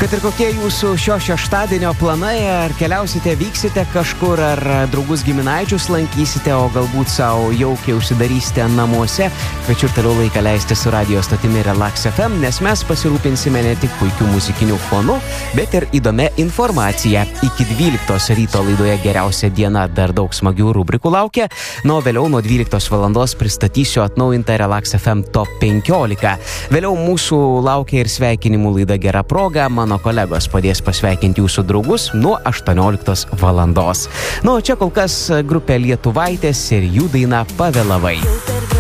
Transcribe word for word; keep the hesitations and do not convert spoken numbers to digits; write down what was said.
kad ir kokie jūsų šio šeštadienio planai, ar keliausite, vyksite kažkur, ar draugus giminaičius lankysite, o galbūt savo jaukiai užsidarysite namuose, kviečiu ir toliau laiką leisti su radio stotimi Relax F M, nes mes pasirūpinsime ne tik puikių muzikinių fonų, bet ir įdomia informacija. Iki dvyliktos ryto laidoje Geriausia diena dar daug smagių rubrikų laukia, nuo vėliau nuo dvyliktos valandos pristatysiu atnaujintą Relax F M Top penkiolika. Vėliau mūsų laukia ir sveikinimų laida Gera proga, mano kolegos padės pasveikinti jūsų draugus nuo aštuonioliktos valandos. Nu, čia kol kas grupė Lietuvaitės ir jų daina Pavėlavai.